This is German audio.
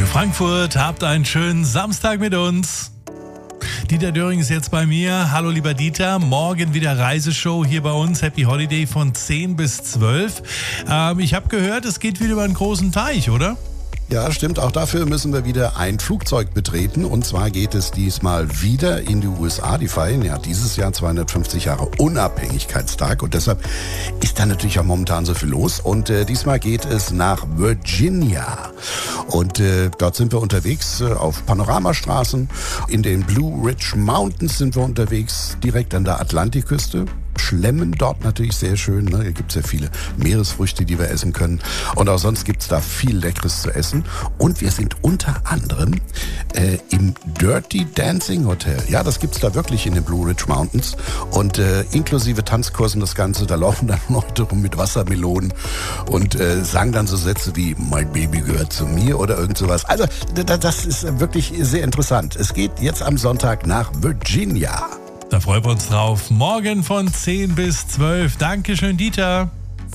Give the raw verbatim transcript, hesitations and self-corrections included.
Radio Frankfurt, habt einen schönen Samstag mit uns. Dieter Döring ist jetzt bei mir. Hallo lieber Dieter, morgen wieder Reiseshow hier bei uns. Happy Holiday von zehn bis zwölf. Ähm, ich habe gehört, es geht wieder über einen großen Teich, oder? Ja, stimmt. Auch dafür müssen wir wieder ein Flugzeug betreten. Und zwar geht es diesmal wieder in die U S A. Die feiern ja dieses Jahr zweihundertfünfzig Jahre Unabhängigkeitstag. Und deshalb ist da natürlich auch momentan so viel los. Und äh, diesmal geht es nach Virginia. Und äh, dort sind wir unterwegs äh, auf Panoramastraßen. In den Blue Ridge Mountains sind wir unterwegs, direkt an der Atlantikküste. Schlemmen dort natürlich sehr schön. Ne? Hier gibt es ja viele Meeresfrüchte, die wir essen können. Und auch sonst gibt es da viel Leckeres zu essen. Und wir sind unter anderem äh, im Dirty Dancing Hotel. Ja, das gibt's da wirklich in den Blue Ridge Mountains. Und äh, inklusive Tanzkursen das Ganze, da laufen dann Leute rum mit Wassermelonen und äh, sagen dann so Sätze wie "My Baby gehört zu mir" oder irgend sowas. Also das ist wirklich sehr interessant. Es geht jetzt am Sonntag nach Virginia. Da freuen wir uns drauf. Morgen von zehn bis zwölf. Dankeschön, Dieter.